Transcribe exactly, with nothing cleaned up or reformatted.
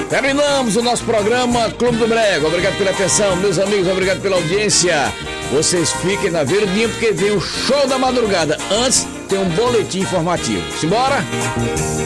Terminamos o nosso programa Clube do Brega. Obrigado pela atenção, meus amigos, obrigado pela audiência. Vocês fiquem na verdinha porque vem o show da madrugada. Antes tem um boletim informativo. Simbora?